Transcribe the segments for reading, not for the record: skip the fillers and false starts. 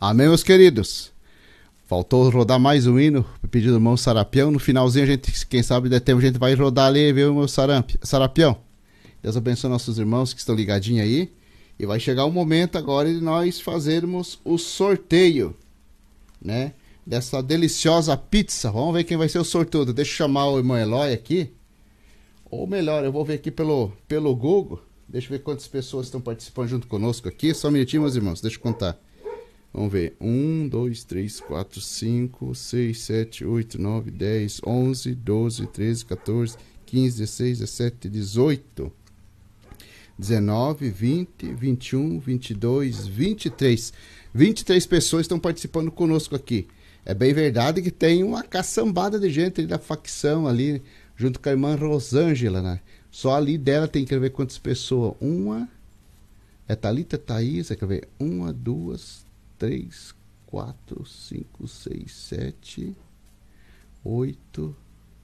Amém, meus queridos? Faltou rodar mais um hino, pedido do irmão Sarapião. No finalzinho, a gente, quem sabe, der tempo, a gente vai rodar ali, viu, meu Sarapião? Deus abençoe nossos irmãos que estão ligadinhos aí. E vai chegar o momento agora de nós fazermos o sorteio, né? Dessa deliciosa pizza. Vamos ver quem vai ser o sortudo. Deixa eu chamar o irmão Eloy aqui. Ou melhor, eu vou ver aqui pelo Google. Deixa eu ver quantas pessoas estão participando junto conosco aqui. Só um minutinho, meus irmãos. Deixa eu contar. Vamos ver. 1, 2, 3, 4, 5, 6, 7, 8, 9, 10, 11, 12, 13, 14, 15, 16, 17, 18, 19, 20, 21, 22, 23. 23 pessoas estão participando conosco aqui. É bem verdade que tem uma caçambada de gente ali da facção ali, junto com a irmã Rosângela, né? Só ali dela tem que ver quantas pessoas. Uma, é Thalita, Thaís, quer ver? 1, 2, 3, 4, 5, 6, 7, 8,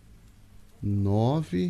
9,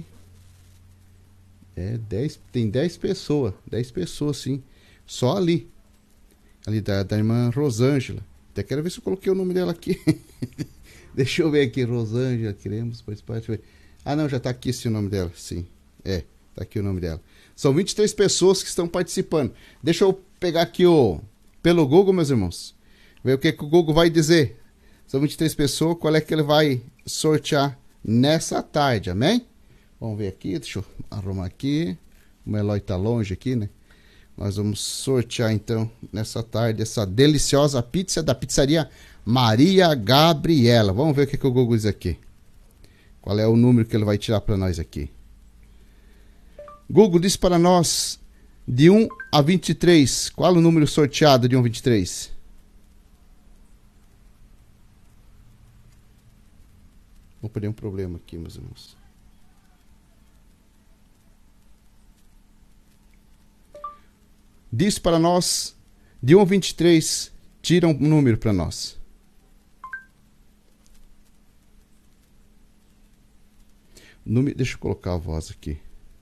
10, tem 10 pessoas, 10 pessoas sim, só ali da irmã Rosângela. Até quero ver se eu coloquei o nome dela aqui. Deixa eu ver aqui, Rosângela, queremos participar, deixa eu ver. Ah não, já está aqui esse nome dela, sim, tá aqui o nome dela. São 23 pessoas que estão participando. Deixa eu pegar aqui pelo Google, meus irmãos, ver o que o Google vai dizer. São 23 pessoas, qual é que ele vai sortear nessa tarde, amém? Vamos ver aqui, deixa eu arrumar aqui. O Eloy tá longe aqui, né? Nós vamos sortear então nessa tarde essa deliciosa pizza da pizzaria Maria Gabriela. Vamos ver o que o Google diz aqui. Qual é o número que ele vai tirar para nós aqui? Google diz para nós de 1 a 23. Qual o número sorteado de 1 a 23? Vou perder um problema aqui, meus irmãos. Diz para nós, de 1 a 23, tira um número para nós. Deixa eu colocar a voz aqui.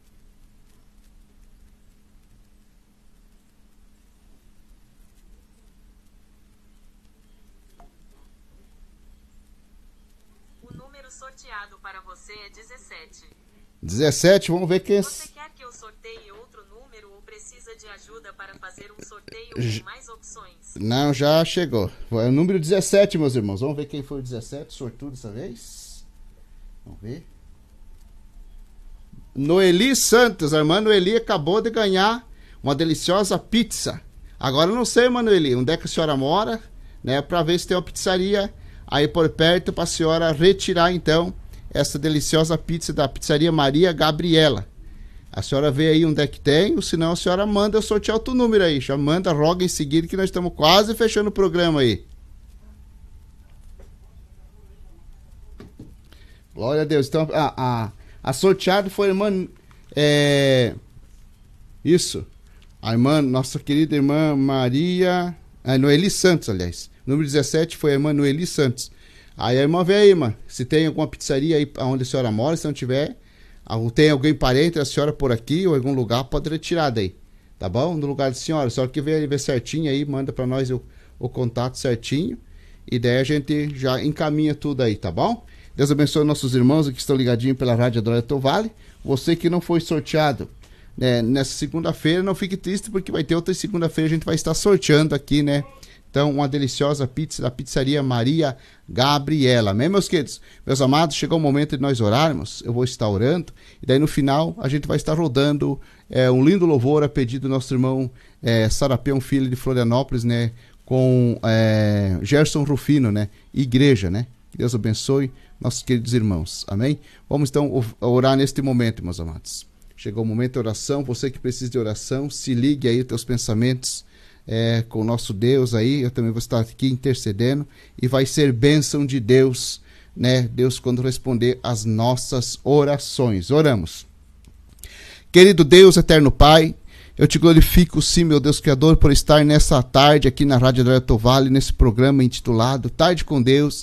O número sorteado para você é 17. 17, vamos ver quem é. Você quer que eu sorteie outro número ou precisa de ajuda para fazer um sorteio com mais opções? Não, já chegou. É o número 17, meus irmãos. Vamos ver quem foi o 17, sortudo dessa vez. Vamos ver. Noeli Santos. A irmã Noeli acabou de ganhar uma deliciosa pizza. Agora eu não sei, irmã Noeli, onde é que a senhora mora, né? Para ver se tem uma pizzaria aí por perto para a senhora retirar então essa deliciosa pizza da pizzaria Maria Gabriela. A senhora vê aí onde é que tem, ou senão a senhora manda eu sortear outro número aí. Já manda logo em seguida que nós estamos quase fechando o programa aí. Glória a Deus. Então, a sorteada foi a irmã... Isso. A irmã, nossa querida irmã Maria... Noeli Santos, aliás. Número 17 foi a irmã Noeli Santos. Aí a irmã vê aí, irmã, se tem alguma pizzaria aí onde a senhora mora, se não tiver... Tem alguém parente da senhora por aqui ou algum lugar, pode retirar daí, tá bom? No lugar da senhora, a senhora que ver certinho aí, manda para nós o contato certinho e daí a gente já encaminha tudo aí, tá bom? Deus abençoe nossos irmãos que estão ligadinhos pela Rádio Adoração Vale. Você que não foi sorteado, né, nessa segunda-feira, não fique triste porque vai ter outra segunda-feira, a gente vai estar sorteando aqui, né? Então, uma deliciosa pizza da pizzaria Maria Gabriela. Amém, meus queridos? Meus amados, chegou o momento de nós orarmos. Eu vou estar orando. E daí, no final, a gente vai estar rodando um lindo louvor a pedido do nosso irmão Sarapião Filho de Florianópolis, né? Com Gerson Rufino, né? Igreja, né? Que Deus abençoe nossos queridos irmãos. Amém? Vamos, então, orar neste momento, meus amados. Chegou o momento de oração. Você que precisa de oração, se ligue aí, teus pensamentos com o nosso Deus aí, eu também vou estar aqui intercedendo e vai ser bênção de Deus, né? Deus quando responder as nossas orações. Oramos. Querido Deus, eterno Pai, eu te glorifico sim, meu Deus Criador, por estar nessa tarde aqui na Rádio Adoração Vale, nesse programa intitulado Tarde com Deus,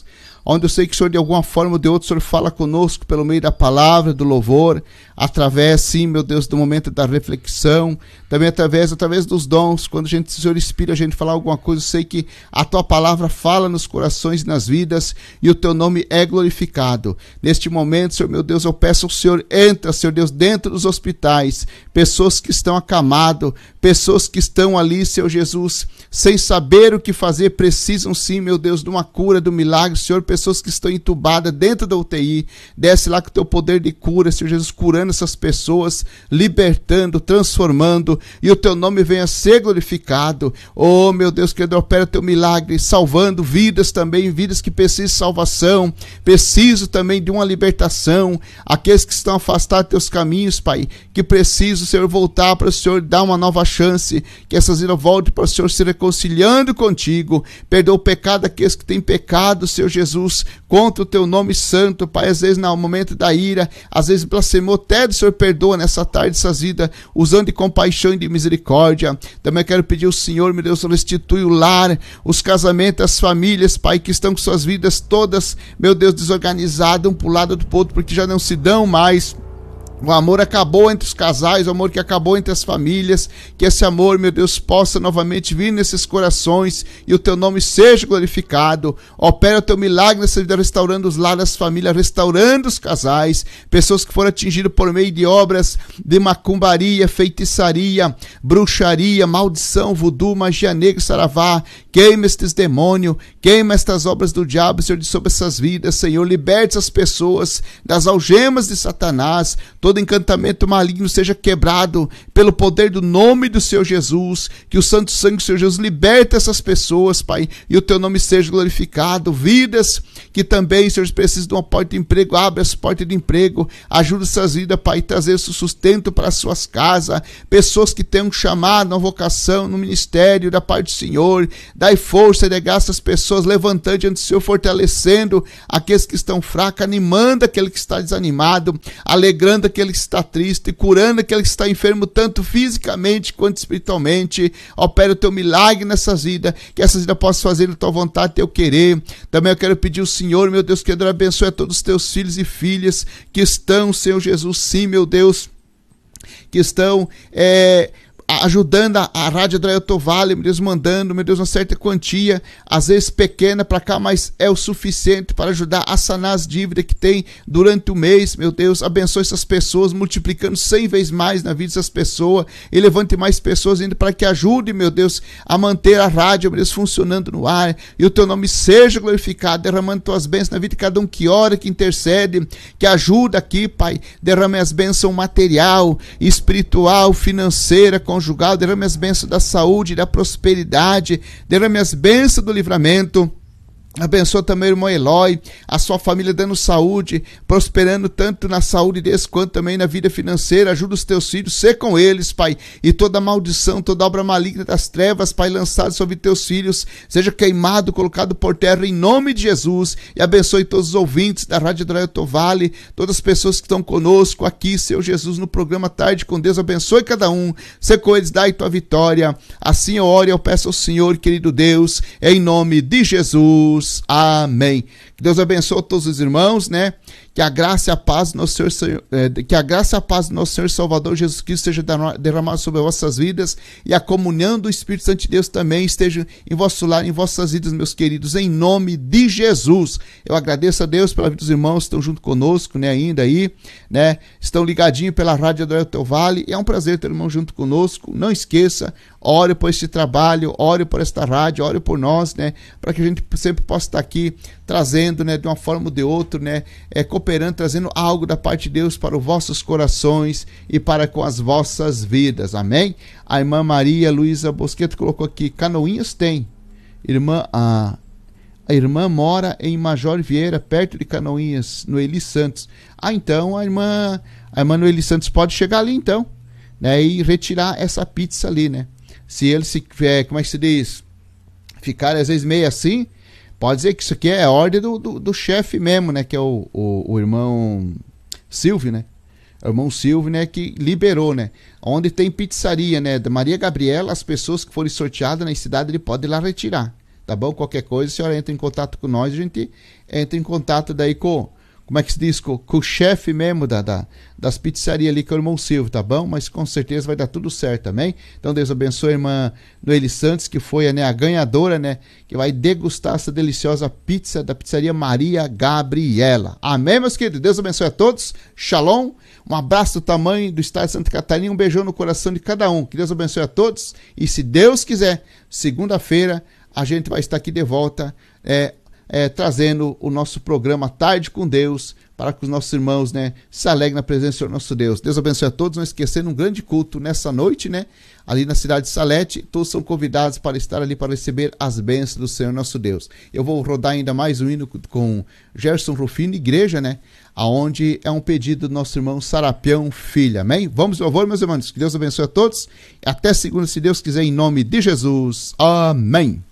onde eu sei que o Senhor, de alguma forma ou de outra, o Senhor fala conosco pelo meio da palavra, do louvor, através, sim, meu Deus, do momento da reflexão, também através dos dons, quando o Senhor inspira a gente a falar alguma coisa, eu sei que a tua palavra fala nos corações e nas vidas, e o teu nome é glorificado. Neste momento, Senhor meu Deus, eu peço ao Senhor, entra, Senhor Deus, dentro dos hospitais, pessoas que estão acamadas, pessoas que estão ali, Senhor Jesus, sem saber o que fazer, precisam sim, meu Deus, de uma cura, do milagre, Senhor, pessoas que estão entubadas dentro da UTI, desce lá com o teu poder de cura, Senhor Jesus, curando essas pessoas, libertando, transformando, e o teu nome venha ser glorificado. Oh, meu Deus, querido, opera teu milagre, salvando vidas também, vidas que precisam de salvação, preciso também de uma libertação, aqueles que estão afastados dos teus caminhos, Pai, que precisam, Senhor, voltar para o Senhor, dar uma nova chance, que essas vidas voltem para o Senhor se reconciliando contigo, perdoa o pecado daqueles que têm pecado, Senhor Jesus, contra o teu nome santo, Pai, às vezes no momento da ira, às vezes blasfemou, até do Senhor, perdoa nessa tarde essas vidas, usando de compaixão e de misericórdia. Também quero pedir ao Senhor, meu Deus, restitui o lar, os casamentos, as famílias, Pai, que estão com suas vidas todas, meu Deus, desorganizadas, um para o lado do outro, porque já não se dão mais. O amor acabou entre os casais, o amor que acabou entre as famílias, que esse amor, meu Deus, possa novamente vir nesses corações e o teu nome seja glorificado. Opera o teu milagre nessa vida, restaurando os lares das famílias, restaurando os casais, pessoas que foram atingidas por meio de obras de macumbaria, feitiçaria, bruxaria, maldição, voodoo, magia negra, saravá. Queima estes demônios, queima estas obras do diabo, Senhor, sobre essas vidas, Senhor, liberte as pessoas das algemas de Satanás, todo encantamento maligno seja quebrado pelo poder do nome do Senhor Jesus, que o santo sangue do Senhor Jesus liberte essas pessoas, Pai, e o teu nome seja glorificado. Vidas que também, Senhor, precisam de uma porta de emprego, abre as portas de emprego, ajuda essas vidas, Pai, trazer o sustento para as suas casas, pessoas que têm um chamado, uma vocação no ministério da parte do Senhor, dai força e dai graça às pessoas, levantando diante do Senhor, fortalecendo aqueles que estão fracos, animando aquele que está desanimado, alegrando aquele que está triste, curando aquele que está enfermo, tanto fisicamente quanto espiritualmente. Opera o teu milagre nessas vidas, que essas vidas possam fazer a tua vontade, teu querer. Também eu quero pedir ao Senhor, meu Deus, que Deus abençoe a todos os teus filhos e filhas que estão, Senhor Jesus, sim, meu Deus, que estão ajudando a Rádio Drayton Vale, meu Deus, mandando, meu Deus, uma certa quantia, às vezes pequena para cá, mas é o suficiente para ajudar a sanar as dívidas que tem durante o mês. Meu Deus, abençoe essas pessoas, multiplicando 100 vezes mais na vida dessas pessoas, e levante mais pessoas ainda para que ajude, meu Deus, a manter a rádio, meu Deus, funcionando no ar, e o teu nome seja glorificado, derramando tuas bênçãos na vida de cada um que ora, que intercede, que ajuda aqui, Pai. Derrame as bênçãos material, espiritual, financeira, conjugal, derrame as bênçãos da saúde, da prosperidade, derrame as bênçãos do livramento. Abençoa também o irmão Eloy, a sua família dando saúde, prosperando tanto na saúde deles quanto também na vida financeira. Ajuda os teus filhos, sê com eles, Pai, e toda maldição, toda obra maligna das trevas, Pai, lançada sobre teus filhos, seja queimado, colocado por terra em nome de Jesus. E abençoe todos os ouvintes da Rádio Drayton Vale, todas as pessoas que estão conosco aqui, Senhor Jesus, no programa Tarde com Deus. Abençoe cada um, sê com eles, dai tua vitória. Assim eu oro e eu peço ao Senhor, querido Deus, em nome de Jesus. Amém. Que Deus abençoe todos os irmãos, né? Que a graça e a paz do nosso Senhor, que a graça e a paz do nosso Senhor Salvador Jesus Cristo seja derramada sobre as vossas vidas, e a comunhão do Espírito Santo de Deus também esteja em vosso lar, em vossas vidas, meus queridos, em nome de Jesus. Eu agradeço a Deus pela vida dos irmãos que estão junto conosco, né? Ainda aí, né? Estão ligadinhos pela Rádio Drayton Vale, e é um prazer ter o irmão junto conosco. Não esqueça, ore por este trabalho, ore por esta rádio, ore por nós, né? Para que a gente sempre possa estar aqui trazendo, né? De uma forma ou de outra, né? Cooperando, trazendo algo da parte de Deus para os vossos corações e para com as vossas vidas. Amém? A irmã Maria Luísa Bosqueto colocou aqui: Canoinhas tem. A irmã mora em Major Vieira, perto de Canoinhas, no Eli Santos. Então a irmã Noeli Santos pode chegar ali então, né? E retirar essa pizza ali, né? Se ele como é que se diz? Ficar às vezes meio assim, pode dizer que isso aqui é a ordem do chefe mesmo, né? Que é o irmão Silvio, né? O irmão Silvio, né? Que liberou, né? Onde tem pizzaria, né? Da Maria Gabriela, as pessoas que forem sorteadas na cidade, ele pode ir lá retirar. tá bom? Qualquer coisa, a senhora entra em contato com nós, a gente entra em contato daí com, como é que se diz, com o chefe mesmo das pizzarias ali, que é o irmão Silvio, tá bom? Mas com certeza vai dar tudo certo, amém? Então Deus abençoe a irmã Noeli Santos, que foi, né, a ganhadora, né, que vai degustar essa deliciosa pizza da pizzaria Maria Gabriela. Amém, meus queridos? Deus abençoe a todos. Shalom. Um abraço do tamanho do estado de Santa Catarina, um beijão no coração de cada um. Que Deus abençoe a todos. E se Deus quiser, segunda-feira a gente vai estar aqui de volta, trazendo o nosso programa Tarde com Deus, para que os nossos irmãos, né, se alegrem na presença do Senhor nosso Deus. Deus abençoe a todos, não esquecendo um grande culto nessa noite, né, ali na cidade de Salete. Todos são convidados para estar ali para receber as bênçãos do Senhor nosso Deus. Eu vou rodar ainda mais um hino com Gerson Rufino, igreja, né, aonde é um pedido do nosso irmão Sarapião Filho, amém? Vamos ao louvor, meus irmãos, que Deus abençoe a todos. Até segunda, se Deus quiser, em nome de Jesus, amém.